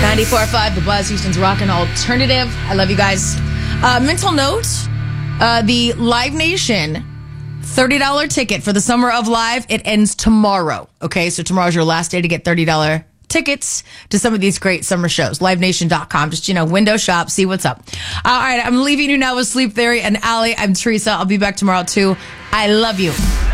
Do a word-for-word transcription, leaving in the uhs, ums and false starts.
ninety-four point five, The Buzz, Houston's rockin' alternative. I love you guys. Uh, mental note, uh, the Live Nation thirty dollars ticket for the Summer of Live, it ends tomorrow. Okay, so tomorrow's your last day to get thirty dollars tickets to some of these great summer shows. live nation dot com. Just, you know, window shop, see what's up. All right, I'm leaving you now with Sleep Theory and Allie. I'm Teresa. I'll be back tomorrow, too. I love you.